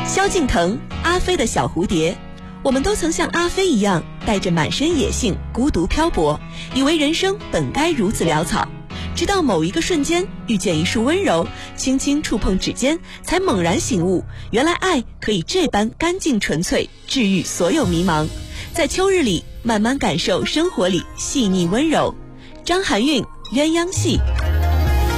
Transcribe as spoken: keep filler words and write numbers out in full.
萧敬腾，阿飞的小蝴蝶。我们都曾像阿飞一样，带着满身野性，孤独漂泊，以为人生本该如此潦草。直到某一个瞬间，遇见一束温柔，轻轻触碰指尖，才猛然醒悟，原来爱可以这般干净纯粹，治愈所有迷茫。在秋日里，慢慢感受生活里细腻温柔。张含韵，鸳鸯戏。